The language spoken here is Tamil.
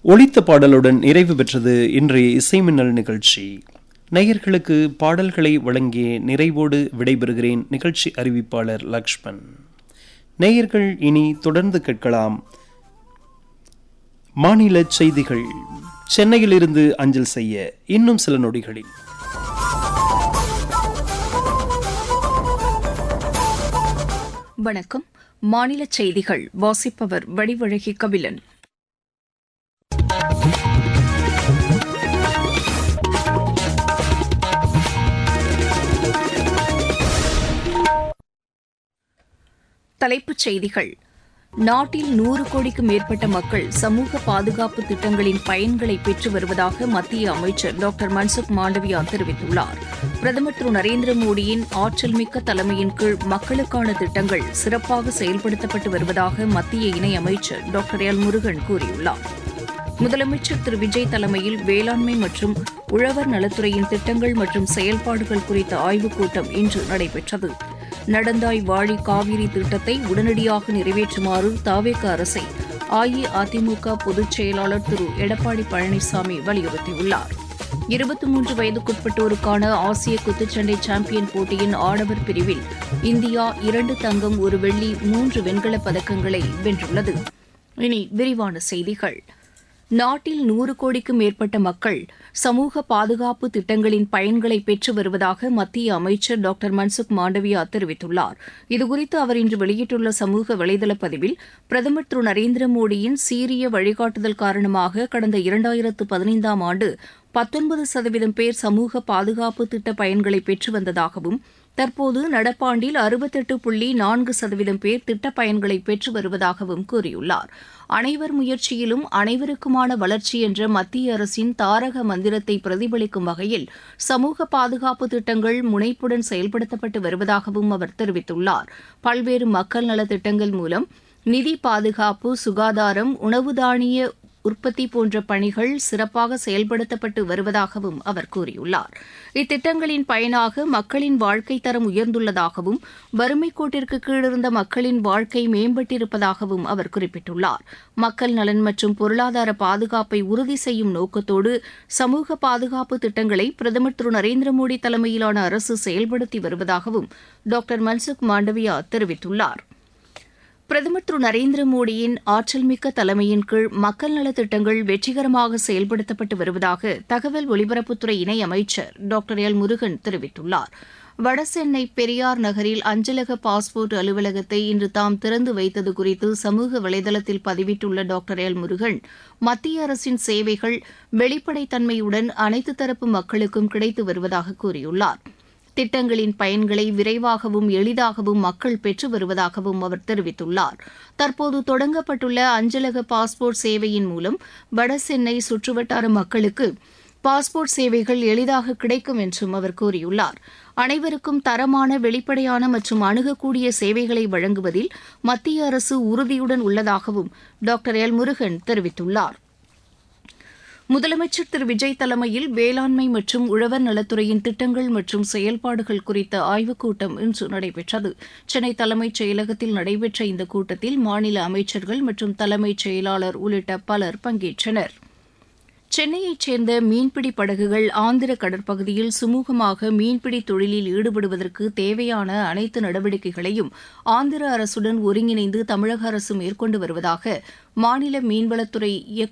ஒலித்த பாடலுடன் நிறைவு பெற்றது இன்றைய இசைமின்னல் நிகழ்ச்சி. நேயர்களுக்கு பாடல்களை வழங்கிய நிறைவோடு விடைபெறுகிறேன். நிகழ்ச்சி அறிவிப்பாளர் லக்ஷ்மண். நேயர்கள் இனி தொடர்ந்து கேட்கலாம் மாநில செய்திகள் சென்னையிலிருந்து அஞ்சல் செய்ய இன்னும் சில நொடிகளில். வணக்கம். மாநில செய்திகள் வாசிப்பவர் வடிவழகி கபிலன். தலைப்புச் செய்திகள். நாட்டில் 100 கோடிக்கும் மேற்பட்ட மக்கள் சமூக பாதுகாப்பு திட்டங்களின் பயன்களை பெற்று வருவதாக மத்திய அமைச்சர் டாக்டர் மன்சுக் மாண்டவியா தெரிவித்துள்ளார். பிரதமர் திரு நரேந்திர மோடியின் ஆற்றல் மிக்க தலைமையின் கீழ் மக்களுக்கான திட்டங்கள் சிறப்பாக செயல்படுத்தப்பட்டு வருவதாக மத்திய இணையமைச்சர் டாக்டர் எல் முருகன் கூறியுள்ளார். முதலமைச்சர் திரு விஜய் தலைமையில் வேளாண்மை மற்றும் உழவர் நலத்துறையின் திட்டங்கள் மற்றும் செயல்பாடுகள் குறித்த ஆய்வுக் கூட்டம் இன்று நடைபெற்றது. நடந்தாய் வாழி காவிரி திட்டத்தை உடனடியாக நிறைவேற்றுமாறு தவேக அரசை அஇஅதிமுக பொதுச் செயலாளர் திரு எடப்பாடி பழனிசாமி வலியுறுத்தியுள்ளார். 23 வயதுக்குட்பட்டோருக்கான ஆசிய குத்துச்சண்டை சாம்பியன் போட்டியின் ஆடவர் பிரிவில் இந்தியா 2 தங்கம் 1 வெள்ளி 3 வெண்கலப் பதக்கங்களை வென்றுள்ளது. இனி விரிவான செய்திகள். நாட்டில் 100 கோடிக்கும் மேற்பட்ட மக்கள் சமூக பாதுகாப்பு திட்டங்களின் பயன்களை பெற்று வருவதாக மத்திய அமைச்சர் டாக்டர் மன்சுக் மாண்டவியா தெரிவித்துள்ளார். இதுகுறித்து அவர் இன்று வெளியிட்டுள்ள சமூக வலைதள பதிவில், பிரதமர் திரு நரேந்திர மோடியின் சீரிய வழிகாட்டுதல் காரணமாக கடந்த 2015ஆம் ஆண்டு 19% பேர் சமூக பாதுகாப்பு திட்ட பயன்களை பெற்று வந்ததாகவும், தற்போது நடப்பாண்டில் 68.4% பேர் திட்டப் பயன்களை பெற்று வருவதாகவும் கூறியுள்ளார். அனைவர் முயற்சியிலும் அனைவருக்குமான வளர்ச்சி என்ற மத்திய அரசின் தாரக மந்திரத்தை பிரதிபலிக்கும் வகையில் சமூக பாதுகாப்பு திட்டங்கள் முனைப்புடன் செயல்படுத்தப்பட்டு வருவதாகவும் அவர் தெரிவித்துள்ளார். பல்வேறு மக்கள் நலத் திட்டங்கள் மூலம் நிதி பாதுகாப்பு, சுகாதாரம், உணவு தானிய உற்பத்தி போன்ற பணிகள் சிறப்பாக செயல்படுத்தப்பட்டு வருவதாகவும் அவர் கூறியுள்ளார். இத்திட்டங்களின் பயனாக மக்களின் வாழ்க்கை தரம் உயர்ந்துள்ளதாகவும், வறுமை கோட்டிற்கு கீழிருந்த மக்களின் வாழ்க்கை மேம்பட்டிருப்பதாகவும் அவர் குறிப்பிட்டுள்ளார். மக்கள் நலன் மற்றும் பொருளாதார பாதுகாப்பை உறுதி செய்யும் நோக்கத்தோடு சமூக பாதுகாப்பு திட்டங்களை பிரதமர் திரு நரேந்திர மோடி தலைமையிலான அரசு செயல்படுத்தி வருவதாகவும் டாக்டர் மன்சுக் மாண்டவியா தெரிவித்துள்ளார். பிரதமர் திரு நரேந்திர மோடியின் ஆற்றல் மிக்க தலைமையின் கீழ் மக்கள் நலத் திட்டங்கள் வெற்றிகரமாக செயல்படுத்தப்பட்டு வருவதாக தகவல் ஒலிபரப்புத்துறை இணையமைச்சர் டாக்டர் எல் முருகன் தெரிவித்துள்ளார். வடசென்னை பெரியார் நகரில் அஞ்சலக பாஸ்போர்ட் அலுவலகத்தை இன்று தாம் திறந்து வைத்தது குறித்து சமூக வலைதளத்தில் பதிவிட்டுள்ள டாக்டர் எல் முருகன், மத்திய அரசின் சேவைகள் வெளிப்படைத்தன்மையுடன் அனைத்து தரப்பு மக்களுக்கும் கிடைத்து வருவதாக கூறியுள்ளார். திட்டங்களின் பயன்களை விரைவாகவும் எளிதாகவும் மக்கள் பெற்று வருவதாகவும் அவர் தெரிவித்துள்ளார். தற்போது தொடங்கப்பட்டுள்ள அஞ்சலக பாஸ்போர்ட் சேவையின் மூலம் வடசென்னை சுற்றுவட்டார மக்களுக்கு பாஸ்போர்ட் சேவைகள் எளிதாக கிடைக்கும் என்றும் அவர் கூறியுள்ளார். அனைவருக்கும் தரமான, வெளிப்படையான மற்றும் அணுகக்கூடிய சேவைகளை வழங்குவதில் மத்திய அரசு உறுதியுடன் உள்ளதாகவும் டாக்டர் எல் முருகன் தெரிவித்துள்ளார். முதலமைச்சர் திரு விஜய் தலைமையில் வேளாண்மை மற்றும் உழவர் நலத்துறையின் திட்டங்கள் மற்றும் செயல்பாடுகள் குறித்த ஆய்வுக் கூட்டம் இன்று நடைபெற்றது. சென்னை தலைமைச் செயலகத்தில் நடைபெற்ற இந்த கூட்டத்தில் மாநில அமைச்சர்கள் மற்றும் தலைமைச் செயலாளர் உள்ளிட்ட பலர் பங்கேற்றனர். சென்னையைச் சேர்ந்த மீன்பிடி படகுகள் ஆந்திர கடற்பகுதியில் சுமூகமாக மீன்பிடி தொழிலில் ஈடுபடுவதற்கு தேவையான அனைத்து நடவடிக்கைகளையும் ஆந்திர அரசுடன் ஒருங்கிணைந்து தமிழக அரசு மேற்கொண்டு வருவதாக மாநில மீன்வளத்துறை